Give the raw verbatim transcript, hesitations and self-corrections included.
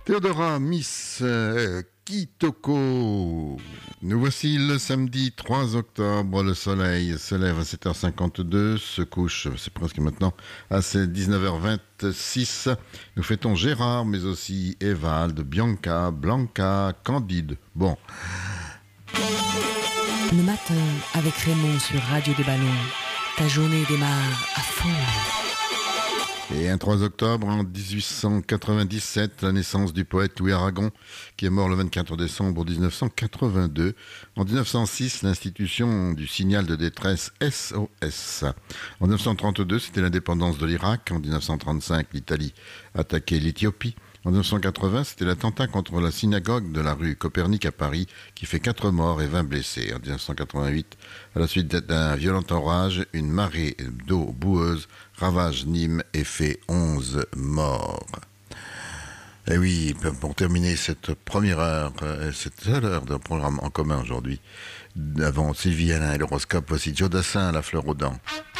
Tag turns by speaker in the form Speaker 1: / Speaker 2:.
Speaker 1: Théodora Miss euh, Kitoko. Nous voici le samedi trois octobre. Le soleil se lève à sept heures cinquante-deux, se couche, c'est presque maintenant, à dix-neuf heures vingt-six. Nous fêtons Gérard, mais aussi Evald, Bianca, Blanca, Candide. Bon.
Speaker 2: Le matin, avec Raymond sur Radio des Ballons, ta journée démarre à fond.
Speaker 1: Et un trois octobre en dix-huit cent quatre-vingt-dix-sept, la naissance du poète Louis Aragon, qui est mort le vingt-quatre décembre dix-neuf cent quatre-vingt-deux. En dix-neuf cent six, l'institution du signal de détresse S O S. En dix-neuf cent trente-deux, c'était l'indépendance de l'Irak. En dix-neuf cent trente-cinq, l'Italie attaquait l'Éthiopie. En dix-neuf cent quatre-vingts, c'était l'attentat contre la synagogue de la rue Copernic à Paris, qui fait quatre morts et vingt blessés. En dix-neuf cent quatre-vingt-huit, à la suite d'un violent orage, une marée d'eau boueuse ravage Nîmes et fait onze morts. Et oui, pour terminer cette première heure, cette seule heure d'un programme en commun aujourd'hui, avant Sylvie Alain et l'horoscope, voici Joe Dassin à la fleur aux dents.